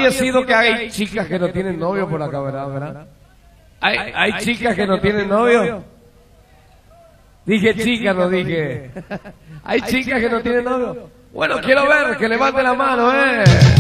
fallecido que hay chicas que no tienen novio por acá, ¿verdad? ¿Hay chicas que no tienen novio? Dije chicas, no dije. ¿Hay chicas que no tienen novio? Bueno, quiero ver, que levante la mano,